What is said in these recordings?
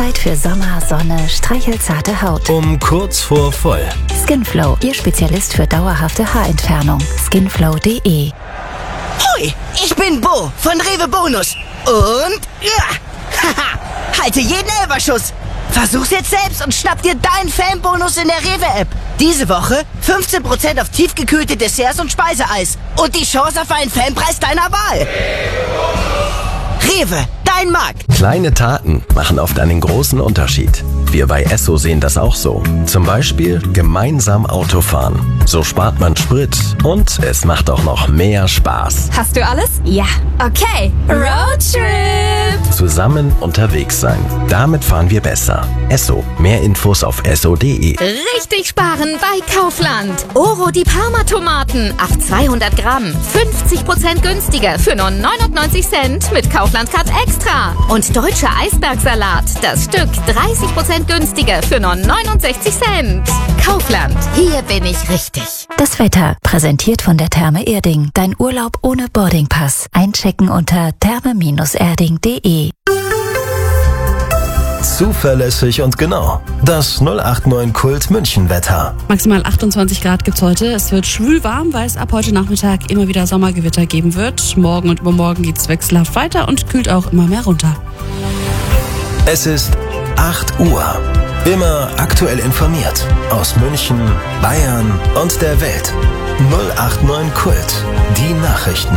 Zeit für Sommer, Sonne, streichelzarte Haut. Um kurz vor voll. Skinflow, Ihr Spezialist für dauerhafte Haarentfernung. Skinflow.de. Hoi, ich bin Bo von Rewe Bonus. Und ja, haha, halte jeden Elferschuss. Versuch's jetzt selbst und schnapp dir deinen Fanbonus in der Rewe-App. Diese Woche 15% auf tiefgekühlte Desserts und Speiseeis. Und die Chance auf einen Fanpreis deiner Wahl. Rewe, dein Markt. Kleine Taten machen oft einen großen Unterschied. Wir bei Esso sehen das auch so. Zum Beispiel gemeinsam Auto fahren. So spart man Sprit und es macht auch noch mehr Spaß. Hast du alles? Ja. Okay. Roadtrip. Zusammen unterwegs sein. Damit fahren wir besser. Esso. Mehr Infos auf esso.de. Richtig sparen bei Kaufland. Oro die Parma-Tomaten. Ab 200 Gramm. 50% günstiger für nur 99 Cent mit Kaufland Card Extra. Und deutscher Eisbergsalat. Das Stück 30% günstiger für nur 69 Cent. Kaufland. Hier bin ich richtig. Das Wetter, präsentiert von der Therme Erding. Dein Urlaub ohne Boardingpass. Einchecken unter therme-erding.de. Zuverlässig und genau. Das 089 Kult München Wetter. Maximal 28 Grad gibt's heute. Es wird schwül warm, weil es ab heute Nachmittag immer wieder Sommergewitter geben wird. Morgen und übermorgen geht's wechselhaft weiter und kühlt auch immer mehr runter. Es ist 8 Uhr. Immer aktuell informiert. Aus München, Bayern und der Welt. 089 Kult. Die Nachrichten.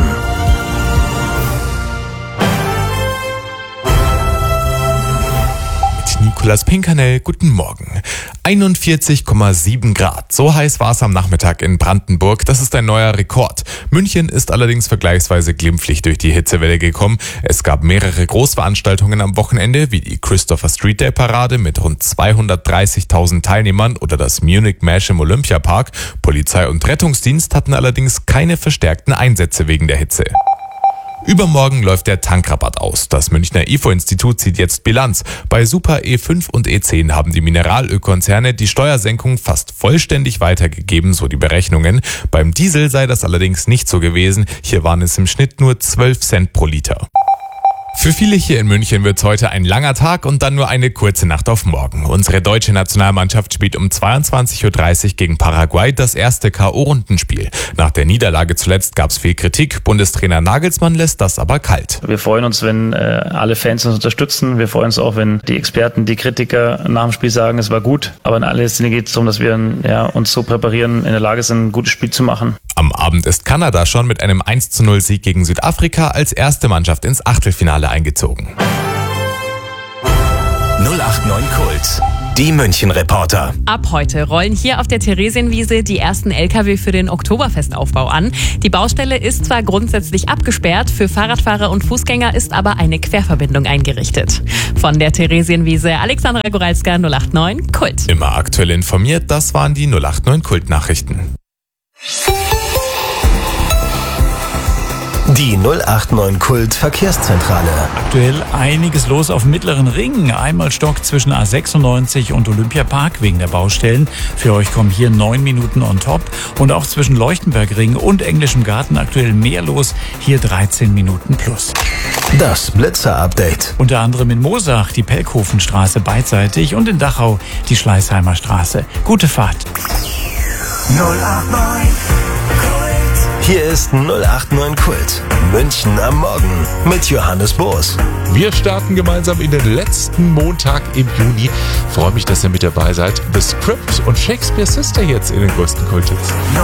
Nicolas Pinkernell, guten Morgen. 41,7 Grad. So heiß war es am Nachmittag in Brandenburg. Das ist ein neuer Rekord. München ist allerdings vergleichsweise glimpflich durch die Hitzewelle gekommen. Es gab mehrere Großveranstaltungen am Wochenende, wie die Christopher Street Day Parade mit rund 230.000 Teilnehmern oder das Munich Mash im Olympiapark. Polizei und Rettungsdienst hatten allerdings keine verstärkten Einsätze wegen der Hitze. Übermorgen läuft der Tankrabatt aus. Das Münchner IFO-Institut zieht jetzt Bilanz. Bei Super E5 und E10 haben die Mineralölkonzerne die Steuersenkung fast vollständig weitergegeben, so die Berechnungen. Beim Diesel sei das allerdings nicht so gewesen. Hier waren es im Schnitt nur 12 Cent pro Liter. Für viele hier in München wird es heute ein langer Tag und dann nur eine kurze Nacht auf morgen. Unsere deutsche Nationalmannschaft spielt um 22.30 Uhr gegen Paraguay das erste K.O.-Rundenspiel. Nach der Niederlage zuletzt gab es viel Kritik. Bundestrainer Nagelsmann lässt das aber kalt. Wir freuen uns, wenn alle Fans uns unterstützen. Wir freuen uns auch, wenn die Experten, die Kritiker nach dem Spiel sagen, es war gut. Aber in allererster Linie geht es darum, dass wir uns so präparieren, in der Lage sind, ein gutes Spiel zu machen. Am Abend ist Kanada schon mit einem 1:0-Sieg gegen Südafrika als erste Mannschaft ins Achtelfinale eingezogen. 089 Kult. Die München-Reporter. Ab heute rollen hier auf der Theresienwiese die ersten LKW für den Oktoberfestaufbau an. Die Baustelle ist zwar grundsätzlich abgesperrt, für Fahrradfahrer und Fußgänger ist aber eine Querverbindung eingerichtet. Von der Theresienwiese, Alexandra Goralska, 089 Kult. Immer aktuell informiert, das waren die 089 Kult-Nachrichten. Die 089 Kult Verkehrszentrale. Aktuell einiges los auf dem Mittleren Ring. Einmal Stock zwischen A96 und Olympiapark wegen der Baustellen. Für euch kommen hier 9 Minuten on top. Und auch zwischen Leuchtenbergring und Englischem Garten aktuell mehr los. Hier 13 Minuten plus. Das Blitzer-Update. Unter anderem in Moosach die Pelkhofenstraße beidseitig und in Dachau die Schleißheimer Straße. Gute Fahrt. 089 Hier ist 089 Kult. München am Morgen mit Johannes Boos. Wir starten gemeinsam in den letzten Montag im Juni. Freue mich, dass ihr mit dabei seid. The Script und Shakespeare Sister jetzt in den größten Kulthits.